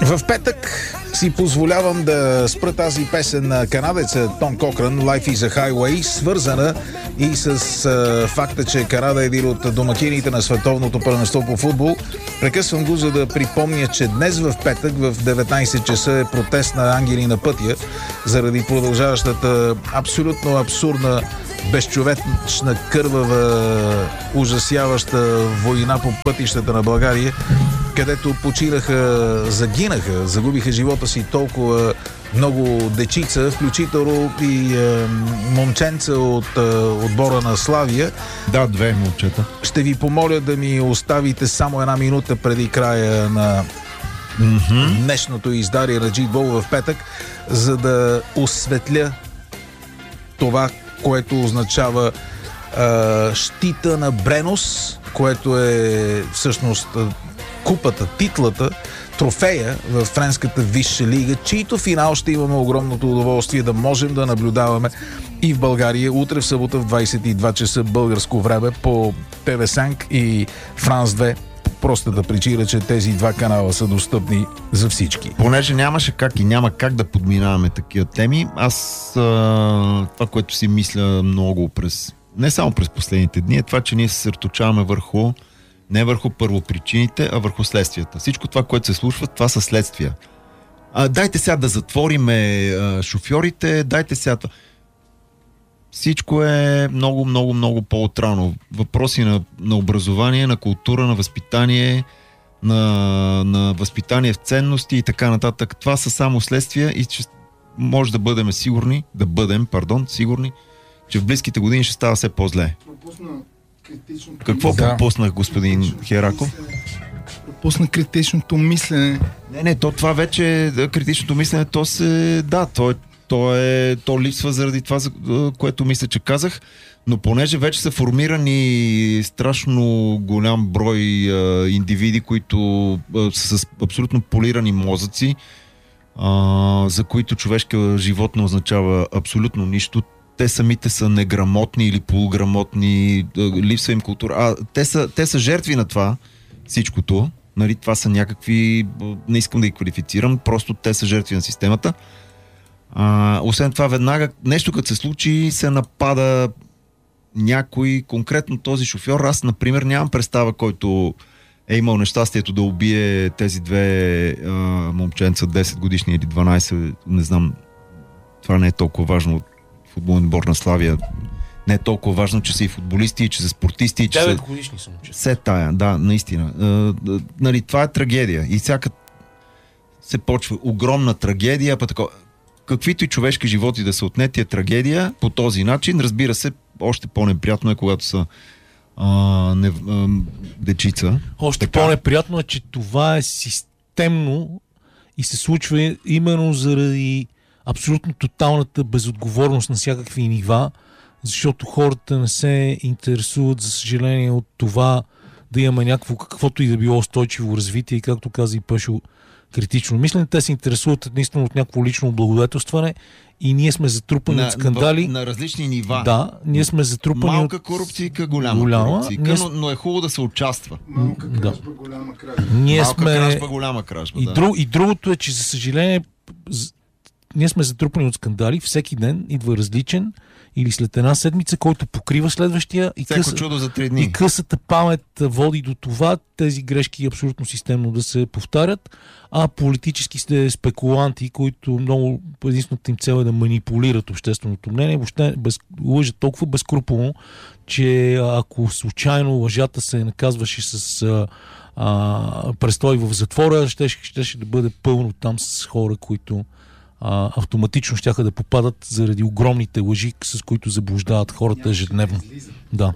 В петък си позволявам да спра тази песен на канадеца Том Кокран, Life is a Highway, свързана и с факта, че Канада е един от домакините на световното първенство по футбол. Прекъсвам го, за да припомня, че днес в петък в 19 часа е протест на ангели на пътя заради продължаващата абсолютно абсурдна, безчовечна, кървава, ужасяваща война по пътищата на България, където загинаха, загубиха живота си толкова много дечица, включително и момченца от отбора на Славия. Да, 2 момчета. Ще ви помоля да ми оставите само една минута преди края на днешното издание на Джитбол в петък, за да осветля това, което означава щита на Бренос, което е всъщност купата, титлата, трофея в френската висша лига, чийто финал ще имаме огромното удоволствие да можем да наблюдаваме и в България утре в събота в 22 часа българско време по ТВ5 и Франс 2. Простата причина, че тези два канала са достъпни за всички. Понеже нямаше как и няма как да подминаваме такива теми, аз това, което си мисля много не само през последните дни, е това, че ние се съсредоточаваме не върху първопричините, а върху следствията. Всичко това, което се случва, това са следствия. Дайте сега да затвориме шофьорите, дайте сега... Всичко е много, много, много по-отрано. Въпроси на образование, на култура, на възпитание, на възпитание в ценности и така нататък. Това са само следствия и че може да бъдем сигурни, че в близките години ще става все по-зле. Какво пропуснах, господин Хераков? Пропусна критичното мислене. Не, това вече критичното мислене, то липсва заради това, което мисля, че казах, но понеже вече са формирани страшно голям брой индивиди, които са с абсолютно полирани мозъци, за които човешка живот не означава абсолютно нищо. Те самите са неграмотни или полуграмотни, липсва им култура. Те са жертви на това всичкото. Нали, това са някакви... Не искам да ги квалифицирам, просто те са жертви на системата. Освен това, веднага нещо като се случи, се напада някой, конкретно този шофьор. Аз, например, нямам представа, който е имал нещастието да убие тези две момченца, 10 годишни или 12, не знам, това не е толкова важно от футболен отбор на Славия. Не е толкова важно, че са и футболисти, и че са спортисти. 9 годишни са момчета. Все тая, да, наистина. Нали, това е трагедия. И всяка се почва огромна трагедия, каквито и човешки животи да са отнети е трагедия по този начин. Разбира се, още по-неприятно е, когато са дечица. Още по-неприятно е, че това е системно и се случва именно заради абсолютно тоталната безотговорност на всякакви нива, защото хората не се интересуват, за съжаление, от това да имаме някакво, каквото и да било устойчиво развитие и, както каза и Пешо, критично мислене. Те се интересуват единствено от някакво лично облагодетелстване и ние сме затрупани от скандали. На различни нива. Да, ние сме затрупани малка корупция, голяма корупция. Но е хубаво да се участва. Малка кражба, голяма кражба. Кражба, голяма кражба. И другото е, че за съжаление ние сме затрупани от скандали. Всеки ден идва различен или след една седмица, който покрива следващия и чудо за 3 дни. И късата памет води до това тези грешки абсолютно системно да се повтарят, а политически спекуланти, които много единствената им цел е да манипулират общественото мнение, въобще лъжат толкова безкруполно, че ако случайно лъжата се наказваше с престой в затвора, ще да бъде пълно там с хора, които автоматично щяха да попадат заради огромните лъжи, с които заблуждават хората ежедневно. Да.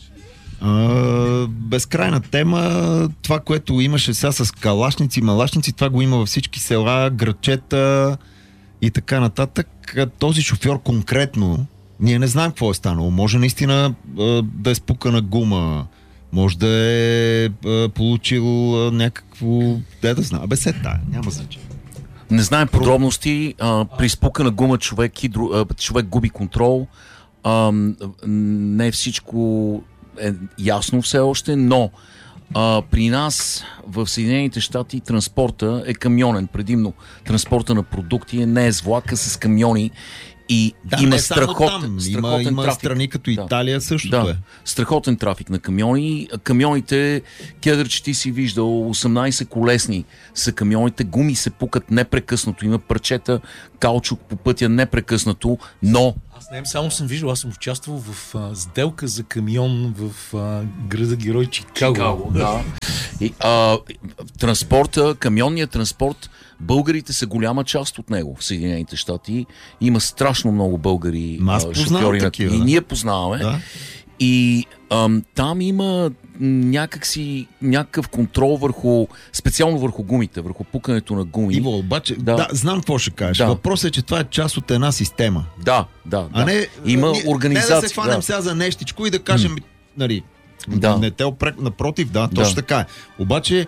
Безкрайна тема. Това, което имаше сега с калашници, малашници, това го има във всички села, градчета и така нататък. Този шофьор конкретно, ние не знаем какво е станало. Може наистина да е спукана гума, може да е получил някакво... да знам. няма значение. Не знаем подробности. При спукана гума човек губи контрол. Не всичко е ясно все още, но При нас в Съединените щати транспорта е камионен, предимно транспорта на продукти не е с влака, с камиони и има страхотен има трафик. страни като Италия също Да, е. страхотен трафик на камиони. Камионите, Кедър, че ти си виждал, 18 колесни са камионите, гуми се пукат непрекъснато, има парчета каучук по пътя непрекъснато, но Аз не само съм виждал, аз съм участвал в сделка за камион в града герой Чикаго. Да. И, транспорта, камионният транспорт, българите са голяма част от него в Съединените щати. Има страшно много българи шофьори на такива, и ние познаваме. Да. И там има някакъв контрол специално върху гумите, върху пукането на гуми. Иво, обаче, да, знам какво ще кажеш. Да. Въпросът е, че това е част от една система. Да. А не, има организация. Не да се фанем сега за нещичко и да кажем, нали, не те опрек, напротив, точно така е. Обаче,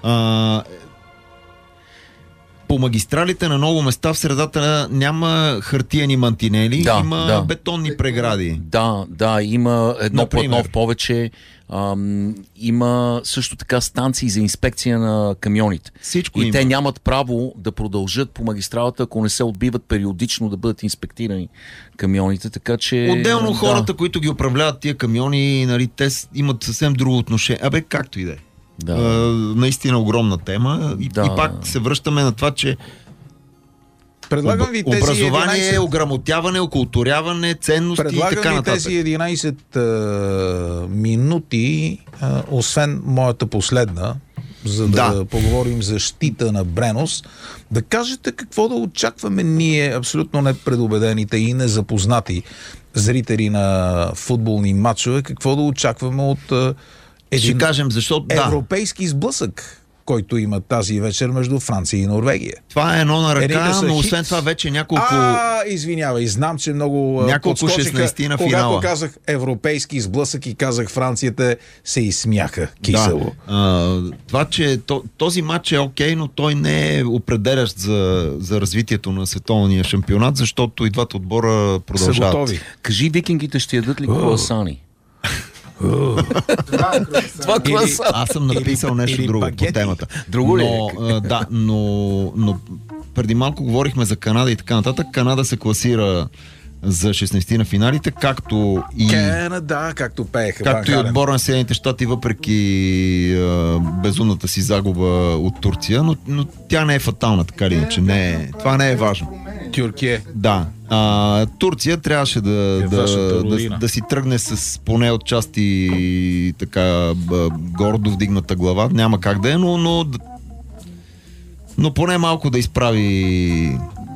по магистралите на много места в средата няма хартиени мантинели, има бетонни прегради. Да, има едно платно в повече. Има също така станции за инспекция на камионите. Всичко и те нямат право да продължат по магистралата, ако не се отбиват периодично да бъдат инспектирани камионите, така че... Отделно хората, които ги управляват тия камиони, нали, те имат съвсем друго отношение. Както и да е. Наистина огромна тема. И пак се връщаме на това, че предлагам ви тези образование, 11... ограмотяване, окултуряване, ценности и така нататък. Тези 11 минути, освен моята последна, за да поговорим за щита на Бренос, да кажете какво да очакваме ние, абсолютно непредубедените и незапознати зрители на футболни матчове, какво да очакваме от един европейски сблъсък, който има тази вечер между Франция и Норвегия. Това е едно на ръка, но освен това вече няколко... Извинявай, знам, че много няколко 16 на финала. Когато казах европейски сблъсък и казах Францията, се изсмяха кисело. Това, че този матч е окей, но той не е определящ за развитието на световния шампионат, защото и двата отбора продължават. Са готови. Кажи, викингите ще ядат ли круасани? Аз съм написал нещо друго по темата. Друго ли? Но преди малко говорихме за Канада и така нататък. Канада се класира за 16 на финалите, както и Канада, както пееха. Както и отбора на Съединените щати, въпреки безумната си загуба от Турция, но тя не е фатална, така или иначе. Това не е важно. Тюркия. Да. Турция трябваше да си тръгне с поне от части така гордо вдигната глава. Няма как да е, но поне малко да изправи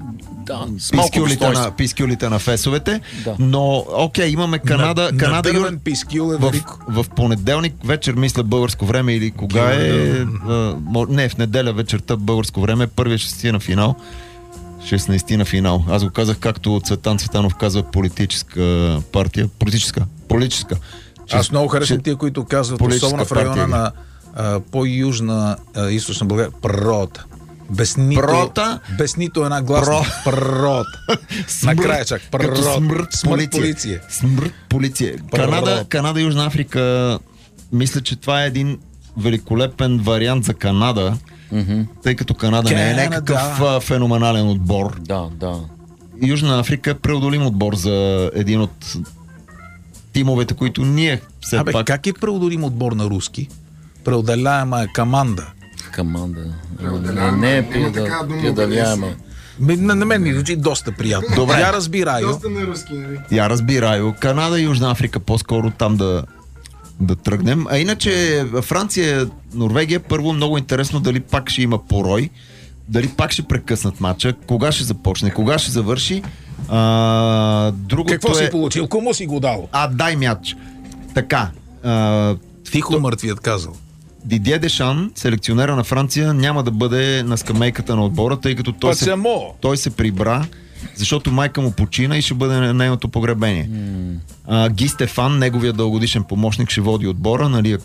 пискюлите на фесовете. Да. Но имаме Канада. Надървен пискюл е велико. В понеделник вечер, мисля, българско време или кога не, в неделя вечерта българско време, първия 16 на финал. 16 на финал. Аз го казах както Цветан Цветанов казва политическа партия. Политическа. Аз много харесвам тия, които казват, особено в района на по-южна източна България, природа. Без нито една гласна. Природа. Накрая чак. Смърт полиция. Смърт полиция. Канада и Южна Африка, мисля, че това е един великолепен вариант за Канада, тъй като Канада не е някакъв феноменален отбор. Да. Южна Африка е преодолим отбор за един от тимовете, които ние все пак... Как е преодолим отбор на руски? Преодоляема е команда. Не е преодоляема. На мен ми звучи доста приятно. Добре. Я разбираю. Доста на руски, нали? Я разбираю. Канада и Южна Африка по-скоро там да тръгнем. А иначе Франция, Норвегия, първо много интересно дали пак ще има порой, дали пак ще прекъснат матча, кога ще започне, кога ще завърши. Какво си получил? Кому си го дал? Дай мяч. Така. Тихо мъртвият казал. Дидие Дешан, селекционера на Франция, няма да бъде на скамейката на отбора, тъй като той се прибра, защото майка му почина и ще бъде на нейното погребение. Ги Стефан, неговия дългогодишен помощник, ще води отбора. Нали,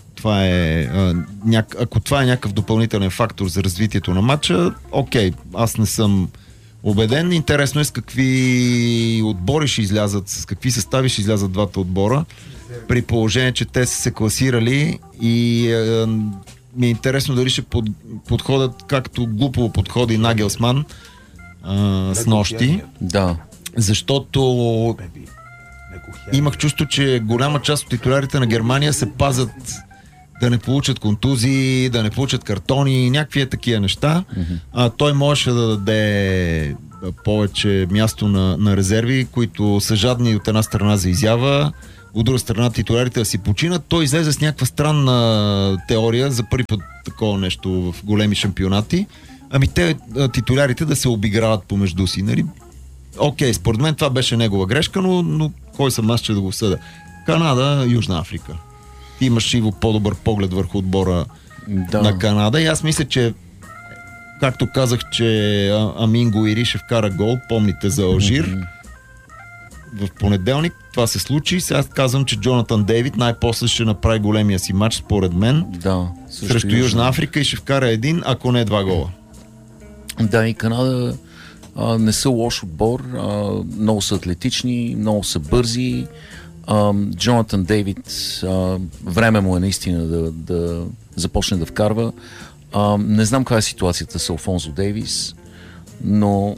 ако това е някакъв допълнителен фактор за развитието на матча, окей, аз не съм убеден. Интересно е с какви отбори ще излязат, с какви състави ще излязат двата отбора, при положение, че те са се класирали и ми е интересно дали ще подходят както глупо подходи Нагелсман с нощи, Да. защото имах чувство, че голяма част от титулярите на Германия се пазят да не получат контузии, да не получат картони, някакви такива неща. Той можеше да даде повече място на резерви, които са жадни от една страна за изява, от друга страна титулярите да си починат. Той излезе с някаква странна теория за първи път такова нещо в големи шампионати. Те титулярите да се обиграват помежду си. Нали? Окей, според мен това беше негова грешка, но кой съм аз, че да го съда? Канада, Южна Африка. Имаш Иво по-добър поглед върху отбора на Канада и аз мисля, че както казах, че Амин Гуири ще вкара гол, помните за Алжир в понеделник, това се случи. Сега казвам, че Джонатан Дейвид най-после ще направи големия си матч, според мен, срещу Южна Африка и ще вкара един, ако не 2 гола. Да, и Канада не са лош отбор, много са атлетични, много са бързи. Джонатан Дейвид, време му е наистина да започне да вкарва. Не знам каква е ситуацията с Алфонсо Дейвис, но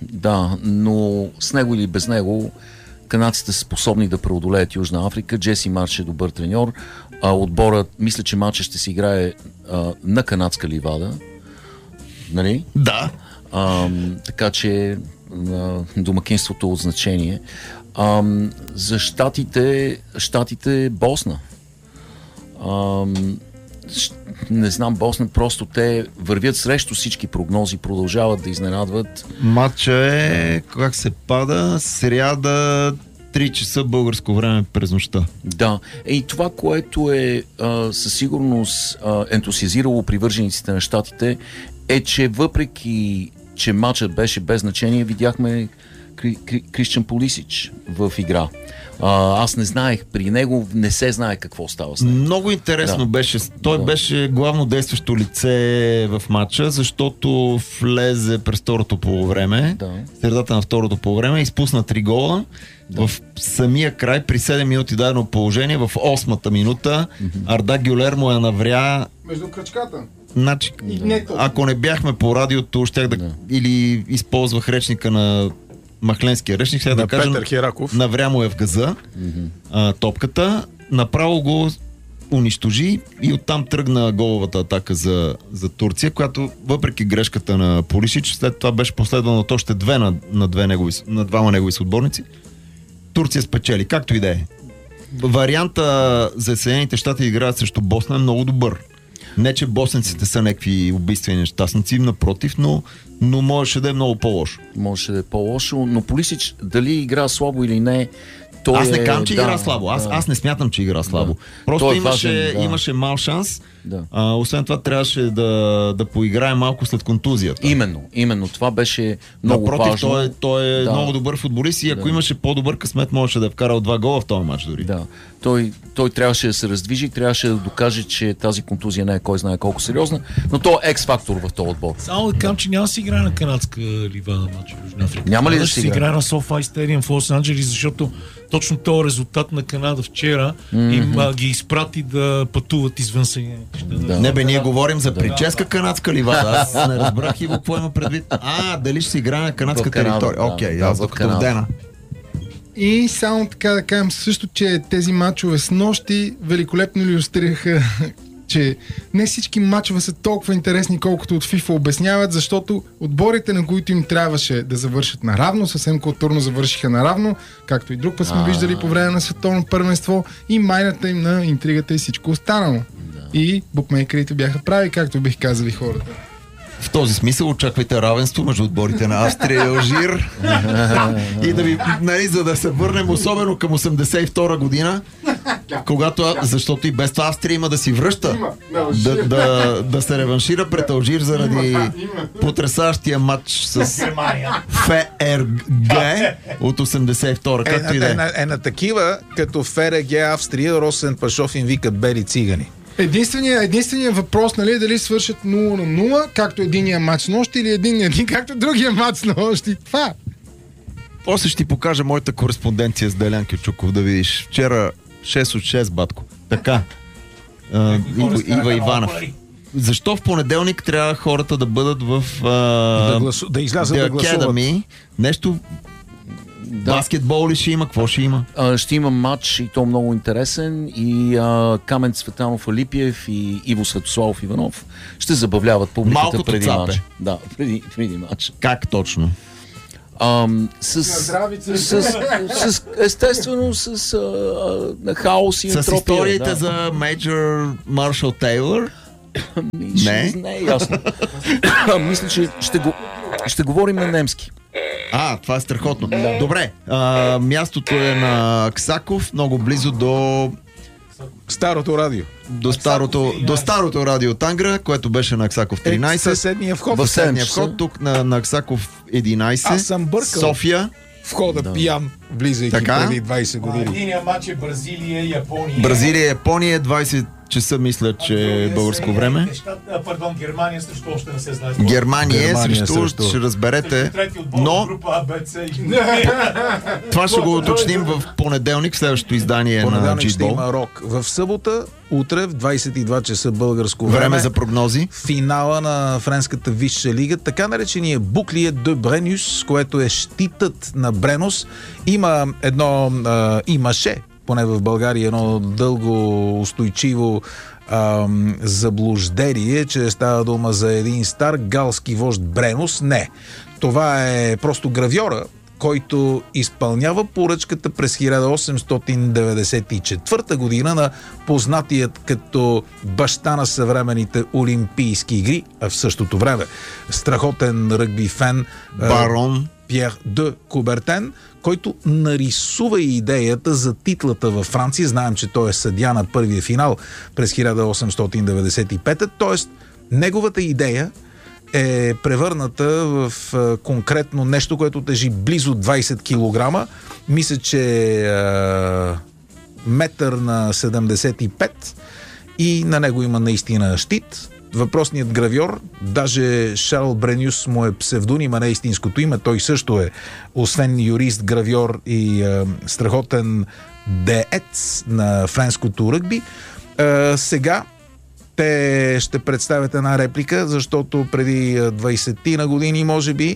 с него или без него канадците са способни да преодолеят Южна Африка. Джеси Марш е добър треньор. Отборът, мисля, че матчът ще се играе на канадска ливада. Нали? Да. Така че домакинството е от значение. За щатите Босна. Не знам, Босна, просто те вървят срещу всички прогнози, продължават да изненадват. Матча е, как се пада, сряда 3 часа българско време през нощта. Да. И това, което е със сигурност ентусиазирало привържениците на щатите, е, че въпреки, че матчът беше без значение, видяхме Кристиан Пулисич в игра. Аз не знаех, при него не се знае какво става с него. Много интересно беше. Той беше главно действащо лице в матча, защото влезе през второто полувреме, средата на второто полувреме, изпусна 3 гола. В самия край, при 7 минути дадено положение, в 8-та минута Арда Гюлер му я навря между кръчката. Значи, ако не бяхме по радиото, щях или използвах речника на махленския речник, сега да кажем, навря му е в газа топката, направо го унищожи и оттам тръгна головата атака за Турция, която въпреки грешката на Пулишич, след това беше последвано от още 2 на двама негови съотборници. Турция спечели, както и да е. Варианта за Съединените щати да играят срещу Босна е много добър. Не, че босненците са някакви убийствени нещастници, напротив, но можеше да е много по-лошо. Можеше да е по-лошо, но Пулисич дали игра слабо или не, аз не казвам, че игра слабо. Аз не смятам, че игра слабо. Просто имаше мал шанс. Освен това трябваше да поиграе малко след контузията. Именно. Това беше много важно. Той е много добър футболист и ако имаше по-добър късмет, можеше да е вкарал 2 гола в този матч дори. Да. Той трябваше да се раздвижи, трябваше да докаже, че тази контузия не е кой знае колко сериозна, но той е екс-фактор в този отбор. Само да кажам, че няма да се играе на канадска ливада матч в Южна Африка. Няма ли да се играе на SoFi Stadium в Лос-Анджелес, защото точно този резултат на Канада вчера им ги изпрати да пътуват извън Съединените щати. Ние говорим за прическа канадска ливада. Аз не разбрах и какво има предвид. Дали ще се играе на канадска територия. Окей, аз докато вдена. И само така да кажем също, че тези мачове с нощи великолепно илюстрираха, че не всички мачове са толкова интересни, колкото от FIFA обясняват, защото отборите, на които им трябваше да завършат наравно, съвсем културно завършиха наравно, както и друг път сме виждали по време на световно първенство, и майната им на интригата и всичко останало. И букмейкерите бяха прави, както бих казали хората. В този смисъл очаквайте равенство между отборите на Австрия и Алжир. И да ви, за да се върнем особено към 82 година, когато, защото и без това Австрия има да си връща, да се реваншира пред Алжир заради потресащия матч с ФРГ от 82-а, както и да е. На такива, като ФРГ Австрия, Росен Пашов им викат бели цигани. Единственият въпрос, нали, е дали свършат 0-0, както единия матч нощи, или един, както другия матч нощи. Това. После ще ти покажа моята кореспонденция с Делян Кючуков, да видиш. Вчера 6 от 6, батко. Така. Ива Иванов. Защо в понеделник трябва хората да бъдат в да излязат да гласуват? Academy? Нещо... Баскетбол ли ще има? Какво ще има? Ще има матч и то много интересен и Камен Цветанов Алипиев и Иво Светославов Иванов ще забавляват публиката Малкото преди цапе. матч. Да, преди матч. Как точно? Естествено с хаос и С ентропия. историите за Мейджор Маршал Тейлър? Не? Не е ясно. Мисля, че ще говорим на немски. Това е страхотно. Добре, мястото е на Аксаков, много близо до Старото радио. до старото радио Тангра, което беше на Аксаков 13. Съседния вход. В съседния вход, тук на Аксаков 11. Аз съм бъркал. София. Входа пиян, влизайки Така. преди 20 години. Единия матч е Бразилия-Япония. Бразилия-Япония, 20 часа мисля, че е българско време. Пардон, Германия също още не се знае. Германия срещу. срещу, ще разберете. Трети отбор, Но група А, Б, С и това ще го уточним в понеделник, следващото издание на Понеделник ще G-Ball. има рок. В събота, утре в 22 часа българско Време за прогнози. финала на френската висша лига, така наречения Буклие де Бренюс, което е щитът на Бренос. Имаше, поне в България, едно дълго устойчиво заблуждение, че става дума за един стар галски вожд Бренос. Не. Това е просто гравьора, който изпълнява поръчката през 1894 година на познатият като баща на съвременните Олимпийски игри, а в същото време страхотен ръгби фен Барон Пьер де Кубертен, който нарисува и идеята за титлата във Франция. Знаем, че той е съдия на първия финал през 1895, т.е. неговата идея е превърната в конкретно нещо, което тежи близо 20 кг. Мисля, че метър на 75 и на него има наистина щит. Въпросният гравьор, даже Шарл Бренюс му е псевдоним, а не истинското име. Той също е, освен юрист, гравьор и страхотен деец на френското ръгби. Сега те ще представят една реплика, защото преди 20 на години, може би,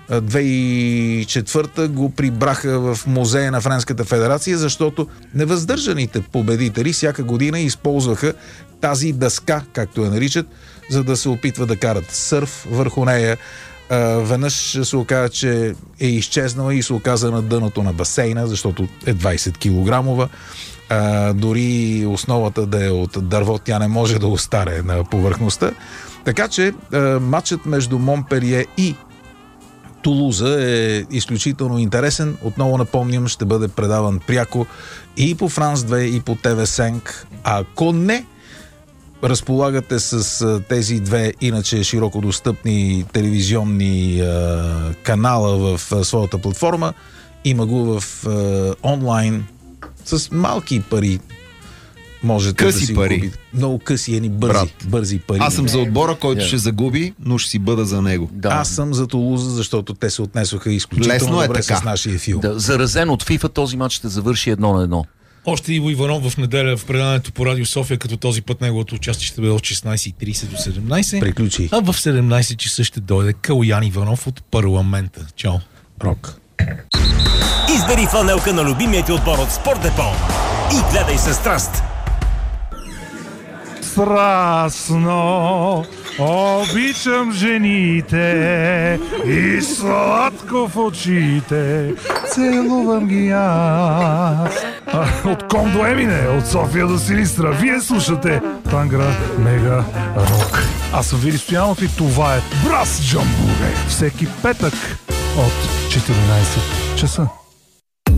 2004 го прибраха в музея на Френската федерация, защото невъздържаните победители всяка година използваха тази дъска, както я наричат, за да се опитват да карат сърф върху нея. Веднъж се оказа, че е изчезнала и се оказа на дъното на басейна, защото е 20 килограмова. Дори основата да е от дърво, тя не може да остане на повърхността. Така че матчът между Монпелие и Тулуза е изключително интересен. Отново напомням, ще бъде предаван пряко и по Франс 2, и по ТВ5. Ако не разполагате с тези две иначе широко достъпни телевизионни канала в своята платформа, има го в онлайн с малки пари. Можете къси да си пари. купите. Много къси, бързи пари. Аз съм за отбора, който ще загуби, но ще си бъда за него. Да. Аз съм за Тулуза, защото те се отнесоха изключително Лесно е добре така. с нашия филм. Да, заразен от FIFA, този матч ще завърши 1-1. Още Иво Иванов в неделя в предаването по Радио София, като този път неговото участие ще бъде от 16:30 до 17. Приключи. А в 17 часа ще дойде Калоян Иванов от парламента. Чао. Рок. Избери фланелка на любимия ти отбор от Спорт Депо и гледай със страст. Страстно обичам жените и сладко в очите целувам ги аз. От Ком до Емине, от София до Силистра, вие слушате Тангра Мега Рок. Аз съм Вили Стоянов и това е Брас Джамбуре. Всеки петък от 14 часа.